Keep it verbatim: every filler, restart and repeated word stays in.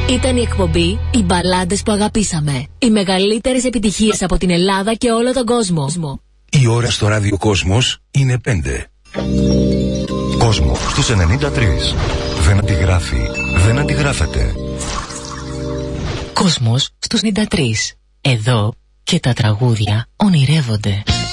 Ήταν η εκπομπή «Οι μπαλάντες που αγαπήσαμε». Οι μεγαλύτερες επιτυχίες από την Ελλάδα και όλο τον κόσμο. Η ώρα στο ράδιο Κόσμος είναι πέντε. Κόσμο στους ενενήντα τρία. Δεν αντιγράφει, δεν αντιγράφεται. Κόσμος στους ενενήντα τρία. Εδώ και τα τραγούδια ονειρεύονται.